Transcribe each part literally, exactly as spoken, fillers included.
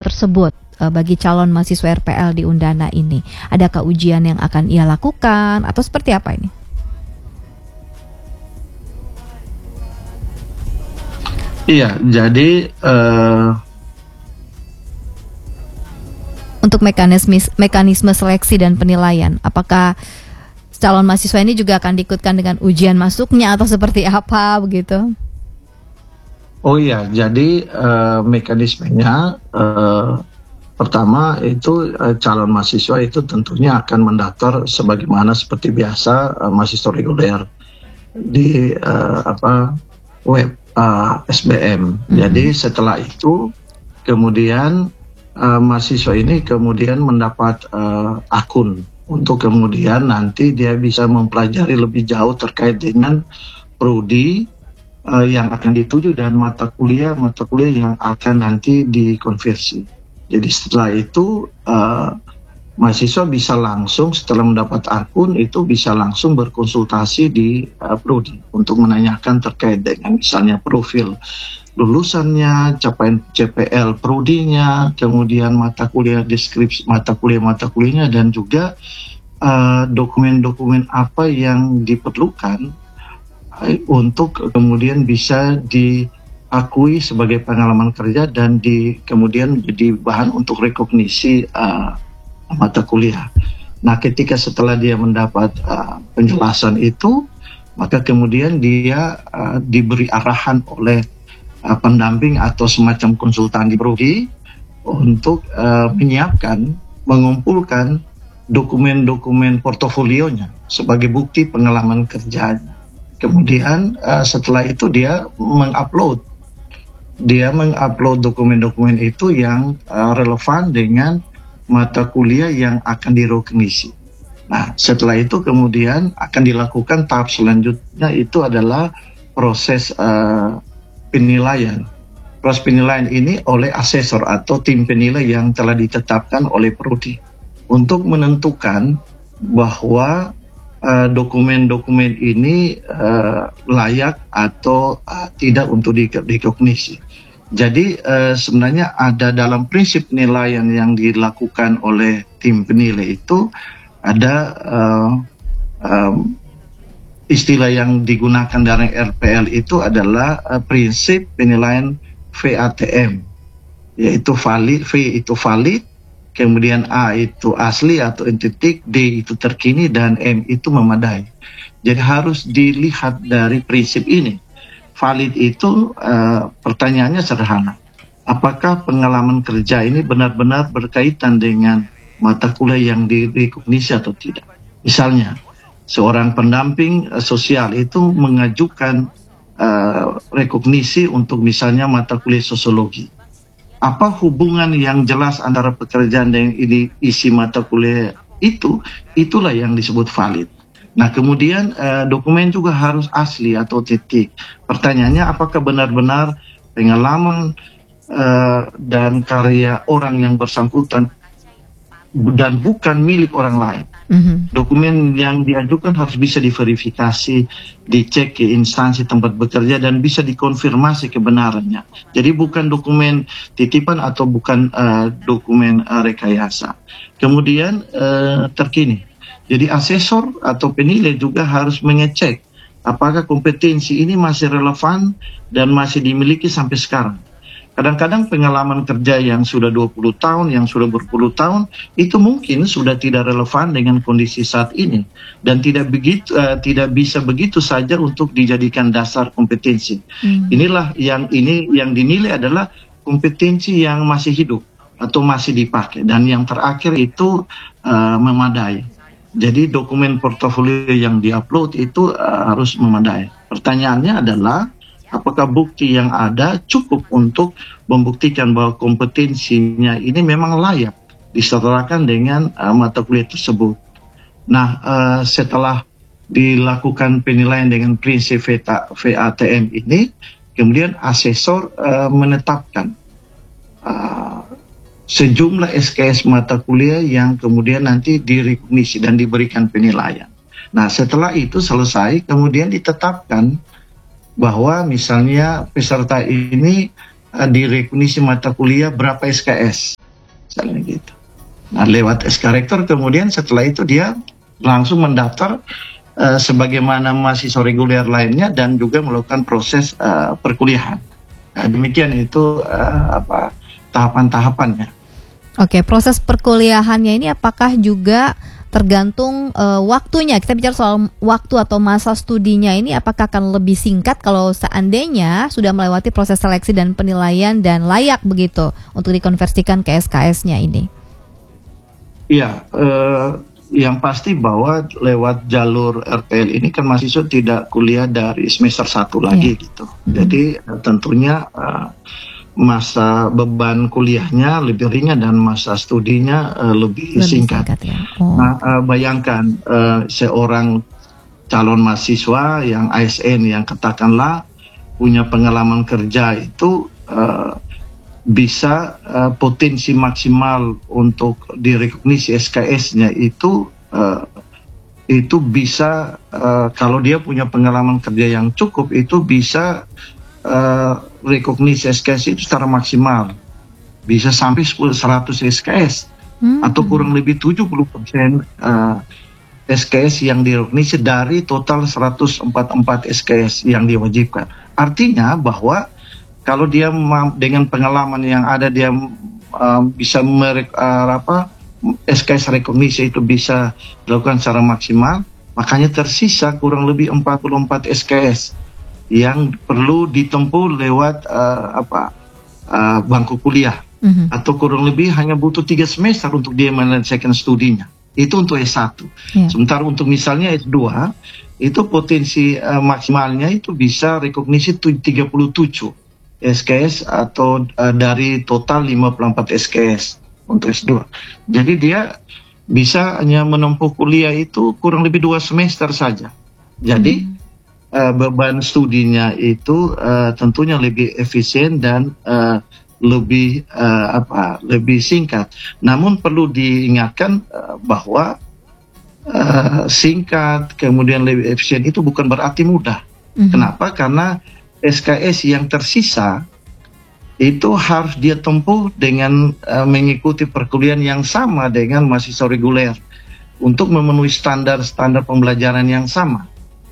tersebut uh, bagi calon mahasiswa R P L di Undana ini? Adakah ujian yang akan ia lakukan atau seperti apa ini? Iya, jadi uh... untuk mekanisme mekanisme seleksi dan penilaian, apakah calon mahasiswa ini juga akan diikutkan dengan ujian masuknya atau seperti apa begitu? Oh iya, jadi uh, mekanismenya uh, pertama itu uh, calon mahasiswa itu tentunya akan mendaftar sebagaimana seperti biasa uh, mahasiswa reguler di uh, apa web uh, S B M. Mm-hmm. Jadi setelah itu kemudian uh, mahasiswa ini kemudian mendapat uh, akun untuk kemudian nanti dia bisa mempelajari lebih jauh terkait dengan prodi Uh, yang akan dituju dan mata kuliah mata kuliah yang akan nanti dikonversi. Jadi setelah itu uh, mahasiswa bisa langsung setelah mendapat akun itu bisa langsung berkonsultasi di uh, prodi untuk menanyakan terkait dengan misalnya profil lulusannya, capaian C P L prodinya, kemudian mata kuliah deskripsi mata kuliah mata kuliahnya dan juga uh, dokumen-dokumen apa yang diperlukan untuk kemudian bisa diakui sebagai pengalaman kerja dan di kemudian jadi bahan untuk rekognisi uh, mata kuliah. Nah, ketika setelah dia mendapat uh, penjelasan itu, maka kemudian dia uh, diberi arahan oleh uh, pendamping atau semacam konsultan di prodi untuk uh, menyiapkan, mengumpulkan dokumen-dokumen portofolionya sebagai bukti pengalaman kerjanya. Kemudian uh, setelah itu dia mengupload, dia mengupload dokumen-dokumen itu yang uh, relevan dengan mata kuliah yang akan direkognisi. Nah, setelah itu kemudian akan dilakukan tahap selanjutnya itu adalah proses uh, penilaian. Proses penilaian ini oleh asesor atau tim penilai yang telah ditetapkan oleh prodi untuk menentukan bahwa Uh, dokumen-dokumen ini uh, layak atau uh, tidak untuk direkognisi. Jadi uh, sebenarnya ada dalam prinsip penilaian yang dilakukan oleh tim penilai itu ada uh, um, istilah yang digunakan dari R P L itu adalah uh, prinsip penilaian V A T M, yaitu valid, V itu valid, kemudian A itu asli atau entitik, D itu terkini, dan M itu memadai. Jadi harus dilihat dari prinsip ini. Valid itu uh, pertanyaannya sederhana. Apakah pengalaman kerja ini benar-benar berkaitan dengan mata kuliah yang direkognisi atau tidak? Misalnya, seorang pendamping uh, sosial itu mengajukan uh, rekognisi untuk misalnya mata kuliah sosiologi. Apa hubungan yang jelas antara pekerjaan dan ini isi mata kuliah itu, itulah yang disebut valid. Nah, kemudian eh, dokumen juga harus asli atau titik. Pertanyaannya, apakah benar-benar pengalaman eh, dan karya orang yang bersangkutan dan bukan milik orang lain. Mm-hmm. Dokumen yang diajukan harus bisa diverifikasi, dicek ke instansi tempat bekerja dan bisa dikonfirmasi kebenarannya. Jadi bukan dokumen titipan atau bukan uh, dokumen uh, rekayasa. Kemudian uh, terkini. Jadi asesor atau penilai juga harus mengecek apakah kompetensi ini masih relevan dan masih dimiliki sampai sekarang. Kadang-kadang pengalaman kerja yang sudah dua puluh tahun, yang sudah berpuluh tahun, itu mungkin sudah tidak relevan dengan kondisi saat ini. Dan tidak begitu, uh, tidak bisa begitu saja untuk dijadikan dasar kompetensi. Hmm. Inilah yang ini yang dinilai adalah kompetensi yang masih hidup atau masih dipakai. Dan yang terakhir itu uh, memadai. Jadi dokumen portofolio yang diupload itu uh, harus memadai. Pertanyaannya adalah, apakah bukti yang ada cukup untuk membuktikan bahwa kompetensinya ini memang layak disertakan dengan uh, mata kuliah tersebut. Nah, uh, setelah dilakukan penilaian dengan prinsip V A T M ini, kemudian asesor uh, menetapkan uh, sejumlah S K S mata kuliah yang kemudian nanti direkognisi dan diberikan penilaian. Nah, setelah itu selesai, kemudian ditetapkan bahwa misalnya peserta ini uh, direkognisi mata kuliah berapa S K S. misalnya gitu. Nah, lewat S K Rektor kemudian setelah itu dia langsung mendaftar uh, sebagaimana mahasiswa reguler lainnya dan juga melakukan proses uh, perkuliahan. Nah, demikian itu uh, apa tahapan-tahapannya. Oke, proses perkuliahannya ini apakah juga tergantung uh, waktunya? Kita bicara soal waktu atau masa studinya ini, apakah akan lebih singkat kalau seandainya sudah melewati proses seleksi dan penilaian dan layak begitu untuk dikonversikan ke S K S-nya ini? Iya, uh, yang pasti bahwa lewat jalur R P L ini kan mahasiswa tidak kuliah dari semester satu lagi, yeah. gitu. Mm-hmm. Jadi uh, tentunya uh, masa beban kuliahnya lebih ringan dan masa studinya uh, lebih, lebih singkat. singkat ya. Oh. Nah, uh, bayangkan uh, seorang calon mahasiswa yang A S N yang katakanlah punya pengalaman kerja itu uh, bisa uh, potensi maksimal untuk direkognisi S K S-nya itu uh, itu bisa uh, kalau dia punya pengalaman kerja yang cukup itu bisa Uh, rekognisi S K S itu secara maksimal bisa sampai seratus S K S hmm. atau kurang lebih tujuh puluh persen uh, S K S yang direkognisi dari total seratus empat puluh empat S K S yang diwajibkan. Artinya bahwa kalau dia dengan pengalaman yang ada dia uh, bisa merek, uh, apa S K S rekognisi itu bisa dilakukan secara maksimal, makanya tersisa kurang lebih empat puluh empat S K S yang perlu ditempuh lewat uh, apa uh, bangku kuliah, mm-hmm. atau kurang lebih hanya butuh tiga semester untuk dia menyelesaikan studinya. Itu untuk S satu. Yeah. Sementara untuk misalnya S dua itu potensi uh, maksimalnya itu bisa rekognisi tiga puluh tujuh S K S atau uh, dari total lima puluh empat S K S untuk S dua. Jadi dia bisa hanya menempuh kuliah itu kurang lebih dua semester saja. Jadi mm-hmm. Uh, beban studinya itu uh, tentunya lebih efisien dan uh, lebih uh, apa lebih singkat. Namun perlu diingatkan uh, bahwa uh, singkat kemudian lebih efisien itu bukan berarti mudah. Mm-hmm. Kenapa? Karena S K S yang tersisa itu harus dia tempuh dengan uh, mengikuti perkuliahan yang sama dengan mahasiswa reguler untuk memenuhi standar-standar pembelajaran yang sama.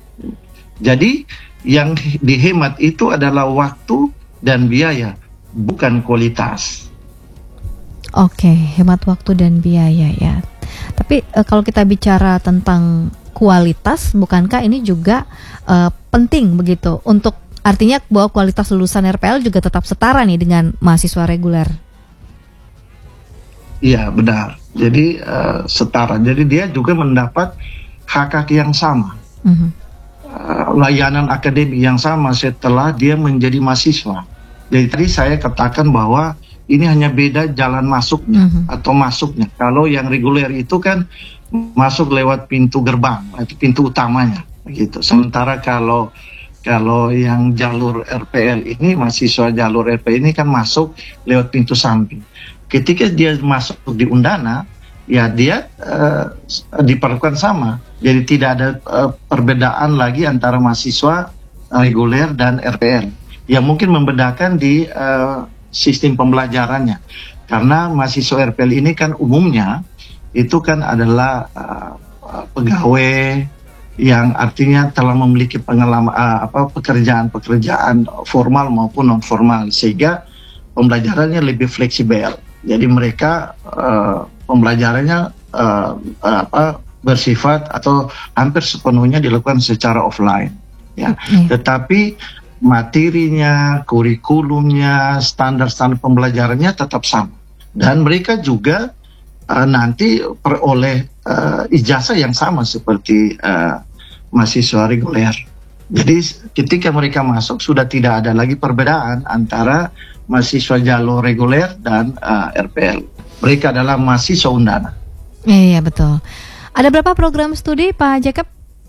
Jadi yang dihemat itu adalah waktu dan biaya, bukan kualitas. Oke, hemat waktu dan biaya ya. Tapi e, kalau kita bicara tentang kualitas, bukankah ini juga e, penting begitu untuk artinya bahwa kualitas lulusan R P L juga tetap setara nih dengan mahasiswa reguler? Iya, benar. Jadi e, setara. Jadi dia juga mendapat hak-hak yang sama. Mm-hmm. Layanan akademik yang sama setelah dia menjadi mahasiswa. Jadi tadi saya katakan bahwa ini hanya beda jalan masuknya mm-hmm. atau masuknya. Kalau yang reguler itu kan masuk lewat pintu gerbang, itu pintu utamanya, gitu. Sementara kalau kalau yang jalur R P L ini, mahasiswa jalur R P L ini kan masuk lewat pintu samping. Ketika dia masuk di Undana, ya dia uh, diperlakukan sama. Jadi tidak ada uh, perbedaan lagi antara mahasiswa reguler dan R P L. Yang mungkin membedakan di uh, sistem pembelajarannya. Karena mahasiswa R P L ini kan umumnya itu kan adalah uh, pegawai yang artinya telah memiliki pengalaman uh, apa pekerjaan-pekerjaan formal maupun non formal, sehingga pembelajarannya lebih fleksibel. Jadi mereka uh, pembelajarannya uh, uh, apa bersifat atau hampir sepenuhnya dilakukan secara offline, ya. Mm. Tetapi materinya, kurikulumnya, standar-standar pembelajarannya tetap sama. Dan mereka juga uh, nanti peroleh uh, ijazah yang sama seperti uh, mahasiswa reguler. Jadi ketika mereka masuk sudah tidak ada lagi perbedaan antara mahasiswa jalur reguler dan uh, R P L. Mereka adalah mahasiswa Undana. Iya, betul. Ada berapa program studi, Pak Jacob?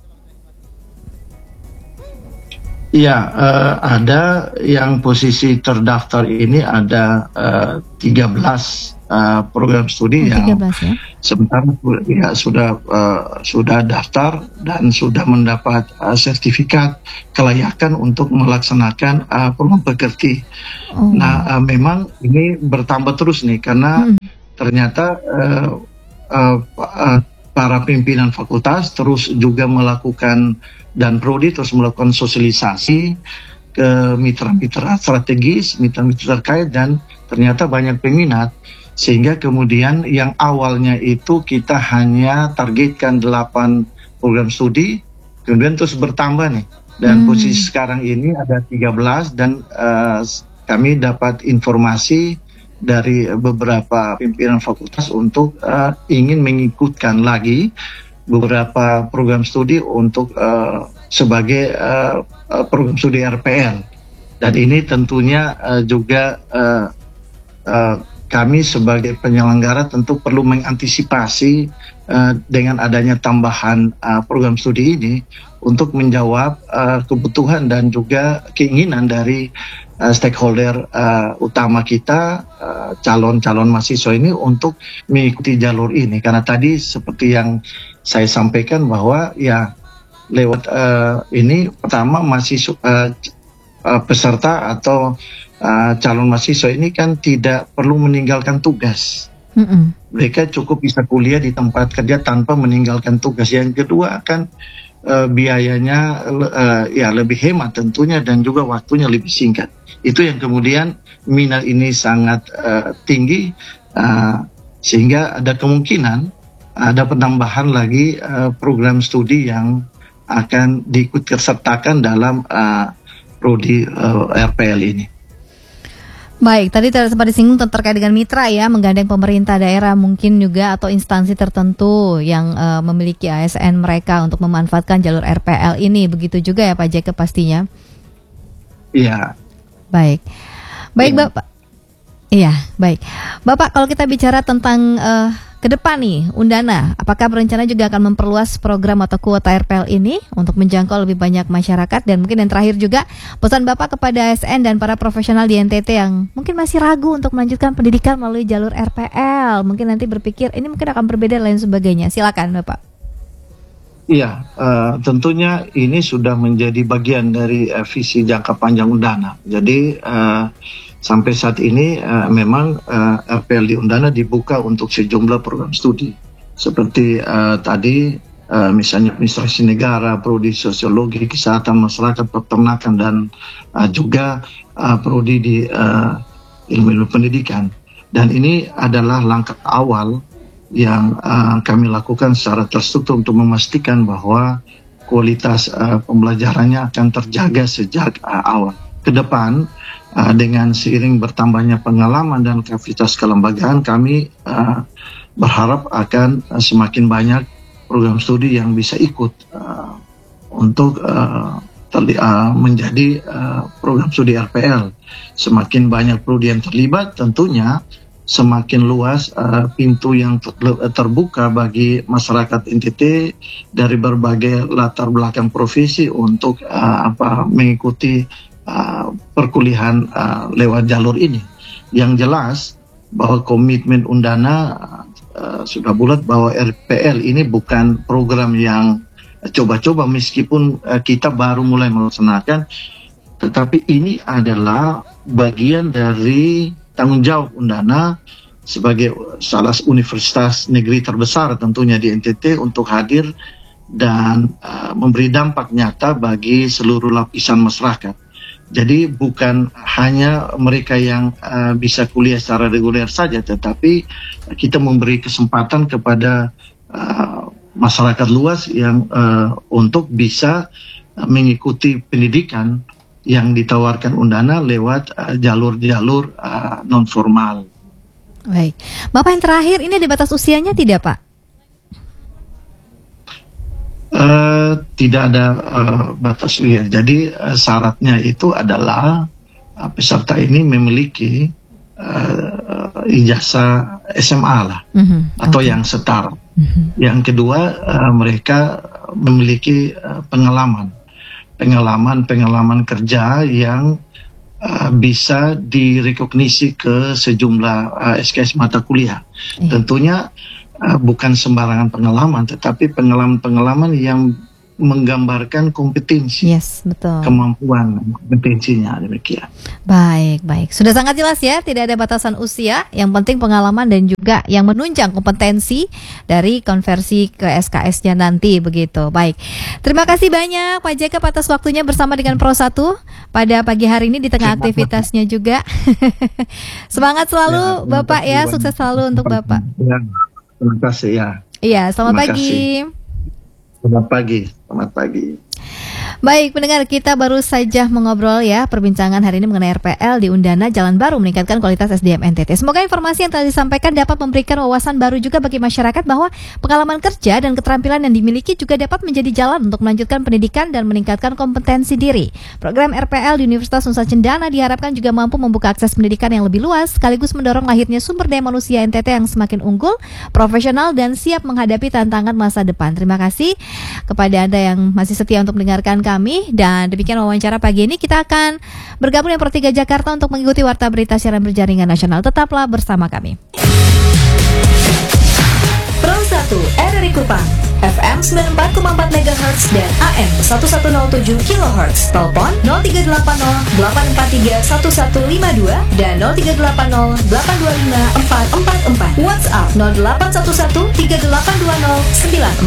Iya, uh, ada yang posisi terdaftar ini ada uh, tiga belas uh, program studi oh, yang tiga belas, ya? Sebentar ya sudah uh, sudah daftar dan sudah mendapat uh, sertifikat kelayakan untuk melaksanakan uh, program pekerti. Oh. Nah, uh, memang ini bertambah terus nih karena hmm. ternyata uh, uh, uh, para pimpinan fakultas terus juga melakukan, dan prodi terus melakukan sosialisasi ke mitra-mitra strategis, mitra-mitra terkait, dan ternyata banyak peminat, sehingga kemudian yang awalnya itu kita hanya targetkan delapan program studi, kemudian terus bertambah nih, dan Hmm. posisi sekarang ini ada tiga belas, dan uh, kami dapat informasi dari beberapa pimpinan fakultas untuk uh, ingin mengikutkan lagi beberapa program studi untuk uh, sebagai uh, uh, program studi R P L, dan ini tentunya uh, juga uh, uh, kami sebagai penyelenggara tentu perlu mengantisipasi uh, dengan adanya tambahan uh, program studi ini untuk menjawab uh, kebutuhan dan juga keinginan dari uh, stakeholder uh, utama kita, uh, calon-calon mahasiswa ini, untuk mengikuti jalur ini. Karena tadi seperti yang saya sampaikan bahwa ya lewat uh, ini pertama mahasiswa uh, uh, peserta atau uh, calon mahasiswa ini kan tidak perlu meninggalkan tugas. Mm-mm. Mereka cukup bisa kuliah di tempat kerja tanpa meninggalkan tugas. Yang kedua kan uh, biayanya uh, ya lebih hemat tentunya, dan juga waktunya lebih singkat. Itu yang kemudian minat ini sangat uh, tinggi, uh, sehingga ada kemungkinan ada penambahan lagi uh, program studi yang akan diikutsertakan dalam uh, prodi uh, R P L ini. Baik, tadi sempat disinggung terkait dengan mitra ya, menggandeng pemerintah daerah mungkin juga atau instansi tertentu yang uh, memiliki A S N mereka untuk memanfaatkan jalur R P L ini, begitu juga ya Pak Jacob pastinya. Iya. Baik, baik Ya. Bapak. Iya, baik. Bapak, kalau kita bicara tentang uh, ke depan nih, Undana, apakah berencana juga akan memperluas program atau kuota R P L ini untuk menjangkau lebih banyak masyarakat? Dan mungkin yang terakhir juga, pesan Bapak kepada A S N dan para profesional di N T T yang mungkin masih ragu untuk melanjutkan pendidikan melalui jalur R P L. Mungkin nanti berpikir, ini mungkin akan berbeda dan lain sebagainya. Silakan Bapak. Iya, uh, tentunya ini sudah menjadi bagian dari uh, visi jangka panjang Undana. Jadi uh, sampai saat ini uh, memang uh, R P L di Undana dibuka untuk sejumlah program studi seperti uh, tadi uh, misalnya administrasi negara, prodi sosiologi, kesehatan masyarakat, peternakan, dan uh, juga uh, prodi di uh, ilmu-ilmu pendidikan. Dan ini adalah langkah awal yang uh, kami lakukan secara terstruktur untuk memastikan bahwa kualitas uh, pembelajarannya akan terjaga sejak uh, awal. Ke depan, uh, dengan seiring bertambahnya pengalaman dan kapasitas kelembagaan, kami uh, berharap akan uh, semakin banyak program studi yang bisa ikut uh, untuk uh, terli- uh, menjadi uh, program studi R P L. Semakin banyak prodi yang terlibat, tentunya semakin luas uh, pintu yang ter- terbuka bagi masyarakat N T T dari berbagai latar belakang profesi untuk uh, apa mengikuti uh, perkuliahan uh, lewat jalur ini. Yang jelas bahwa komitmen Undana uh, sudah bulat bahwa R P L ini bukan program yang coba-coba, meskipun uh, kita baru mulai melaksanakan, tetapi ini adalah bagian dari tanggung jawab Undana sebagai salah universitas negeri terbesar tentunya di N T T untuk hadir dan uh, memberi dampak nyata bagi seluruh lapisan masyarakat. Jadi bukan hanya mereka yang uh, bisa kuliah secara reguler saja, tetapi kita memberi kesempatan kepada uh, masyarakat luas yang uh, untuk bisa uh, mengikuti pendidikan yang ditawarkan Undana lewat uh, jalur-jalur uh, non formal. Baik, Bapak yang terakhir, ini ada batas usianya tidak Pak? Uh, tidak ada uh, batas usia. Jadi uh, syaratnya itu adalah uh, peserta ini memiliki uh, ijazah S M A lah, Mm-hmm. atau Okay. yang setara. Mm-hmm. Yang kedua, uh, mereka memiliki uh, pengalaman. pengalaman-pengalaman kerja yang uh, bisa direkognisi ke sejumlah uh, S K S mata kuliah. Iya. Tentunya uh, bukan sembarangan pengalaman, tetapi pengalaman-pengalaman yang menggambarkan kompetensi, Yes, betul. kemampuan, kompetensinya demikian. Baik, baik. Sudah sangat jelas ya, tidak ada batasan usia, yang penting pengalaman dan juga yang menunjang kompetensi dari konversi ke S K S-nya nanti begitu. Baik. Terima kasih banyak Pak Jacob atas waktunya bersama dengan Pro satu pada pagi hari ini di tengah aktivitasnya juga. Semangat selalu Ya, Bapak ya, terima kasih. sukses selalu untuk Bapak. Ya, terima kasih ya. Iya, selamat Terima pagi. kasih. Selamat pagi. Selamat pagi. Baik, pendengar, kita baru saja mengobrol ya perbincangan hari ini mengenai R P L di Undana Jalan Baru meningkatkan kualitas S D M N T T. Semoga informasi yang telah disampaikan dapat memberikan wawasan baru juga bagi masyarakat bahwa pengalaman kerja dan keterampilan yang dimiliki juga dapat menjadi jalan untuk melanjutkan pendidikan dan meningkatkan kompetensi diri. Program R P L di Universitas Nusa Cendana diharapkan juga mampu membuka akses pendidikan yang lebih luas sekaligus mendorong lahirnya sumber daya manusia N T T yang semakin unggul, profesional dan siap menghadapi tantangan masa depan. Terima kasih kepada Anda yang masih setia untuk mendengarkan kami, dan demikian wawancara pagi ini. Kita akan bergabung dengan Pro tiga Jakarta untuk mengikuti warta berita siaran berjaringan nasional. Tetaplah bersama kami. Pro satu R R I Kupang F M sembilan puluh empat koma empat megahertz dan A M seribu seratus tujuh kilohertz. Telepon nol tiga delapan nol delapan empat tiga satu satu lima dua dan nol tiga delapan nol delapan dua lima empat empat empat. WhatsApp nol delapan satu satu tiga delapan dua nol sembilan empat